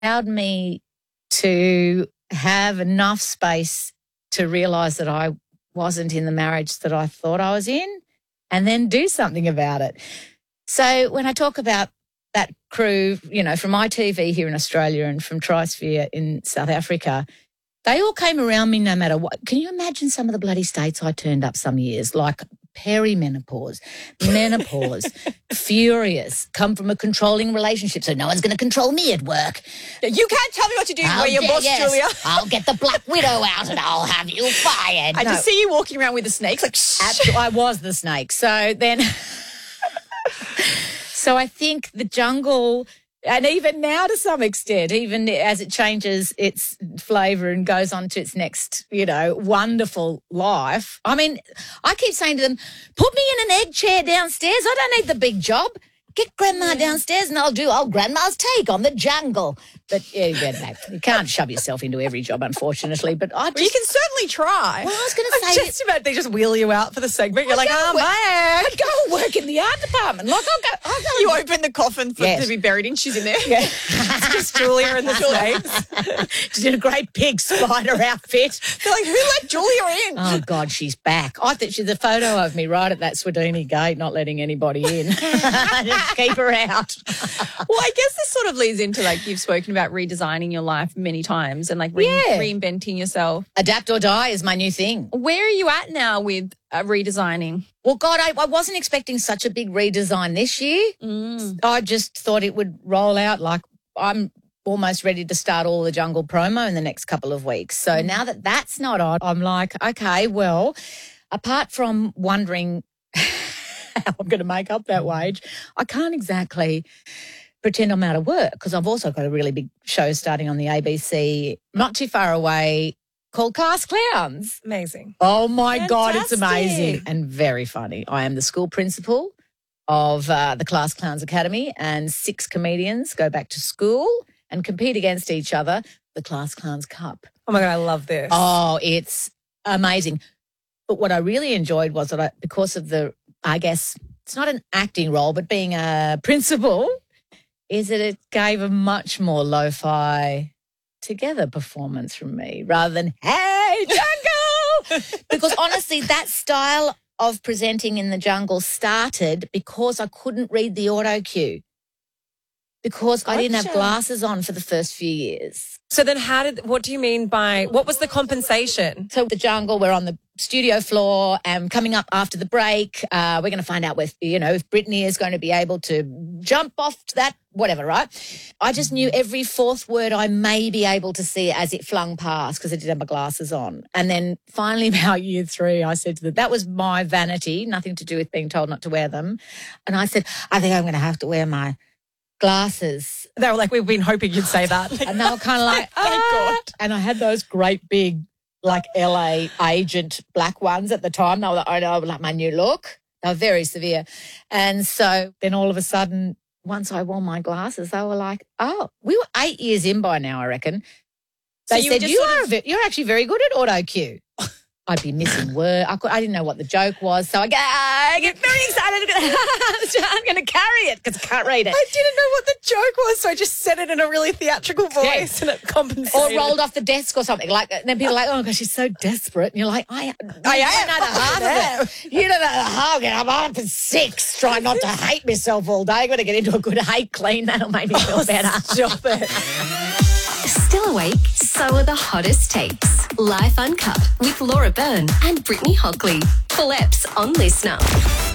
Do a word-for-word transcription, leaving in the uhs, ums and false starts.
allowed me to have enough space to realise that I wasn't in the marriage that I thought I was in and then do something about it. So when I talk about that crew, you know, from I T V here in Australia and from Trisphere in South Africa, they all came around me no matter what. Can you imagine some of the bloody states I turned up some years, like perimenopause, menopause, furious, come from a controlling relationship, so no one's going to control me at work. You can't tell me what to do. We're your boss, yes. Julia. I'll get the Black Widow out and I'll have you fired. I No. just see you walking around with the snakes like, shh. Absolutely, I was the snake. So then, so I think the jungle, and even now to some extent, even as it changes its flavour and goes on to its next, you know, wonderful life. I mean, I keep saying to them, put me in an egg chair downstairs. I don't need the big job. Get Grandma downstairs and I'll do old Grandma's take on the jungle. But yeah, you get back. You can't shove yourself into every job, unfortunately. But I just, Well, you can certainly try. Well, I was going to I'm say just about they just wheel you out for the segment. You're I'd like, go oh, work- my I'd go and work in the art department. Like, I'll go. I'll go You open the coffin for Yes. to be buried in. She's in there. Yeah. It's just Julia and the snakes. She's in a great big spider outfit. They're like, who let Julia in? Oh, God, she's back. I think she's a photo of me right at that Swedini gate, not letting anybody in. Just keep her out. Well, I guess this sort of leads into, like, you've spoken about redesigning your life many times and, like, re- Yeah. reinventing yourself. Adapt or die is my new thing. Where are you at now with uh, redesigning? Well, God, I, I wasn't expecting such a big redesign this year. Mm. I just thought it would roll out like I'm almost ready to start all the jungle promo in the next couple of weeks. So Mm. now that that's not on, I'm like, okay, well, apart from wondering how I'm going to make up that wage, I can't exactly pretend I'm out of work because I've also got a really big show starting on the A B C not too far away called Class Clowns. Amazing. Oh, my God, it's Fantastic. amazing and very funny. I am the school principal of uh, the Class Clowns Academy, and six comedians go back to school and compete against each other, the Class Clowns Cup. Oh, my God, I love this. Oh, it's amazing. But what I really enjoyed was that I, because of the, I guess, it's not an acting role, but being a principal, is that it gave a much more lo-fi together performance from me rather than, hey, jungle! Because honestly, that style of presenting in the jungle started because I couldn't read the auto cue. Because I didn't have Gotcha. glasses on for the first few years. So then how did, what do you mean by, what was the compensation? So the jungle, we're on the studio floor and coming up after the break, uh, we're going to find out with, you know, if Brittany is going to be able to jump off to that, whatever, right? I just knew every fourth word I may be able to see as it flung past because I didn't have my glasses on. And then finally about year three, I said to them, that was my vanity, nothing to do with being told not to wear them. And I said, I think I'm going to have to wear my glasses. They were like, we've been hoping you'd say that. And they were kind of like, oh, God. And I had those great big, like L A agent black ones at the time. They were like, oh, no, like my new look. They were very severe. And so then all of a sudden, once I wore my glasses, they were like, oh, we were eight years in by now, I reckon. So They you were said, just you sort are of- a ve- you're actually very good at auto cue. I'd be missing word. I, could, I didn't know what the joke was. So I get, I get very excited. I'm going to carry it because I can't read it. I didn't know what the joke was, so I just said it in a really theatrical voice Yeah. and it compensated. Or rolled off the desk or something. Like, and then people are like, oh, gosh, she's so desperate. And you're like, I, I you am. don't know the half of it. You don't know the half of it. I'm up at six trying not to hate myself all day. I've got to get into a good hate clean. That'll make me feel better. Stop it. Still awake? So are the hottest takes. Life Uncut with Laura Byrne and Brittany Hockley. Full eps on Listener.